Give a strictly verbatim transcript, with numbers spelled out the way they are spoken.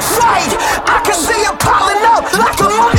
fight. I can see you piling up like the money.